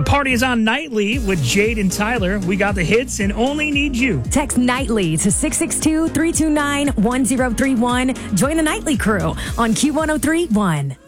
party is on nightly with Jade and Tyler. We got the hits and only need you. Text nightly to 662-329-1031. Join the nightly crew on Q103.1.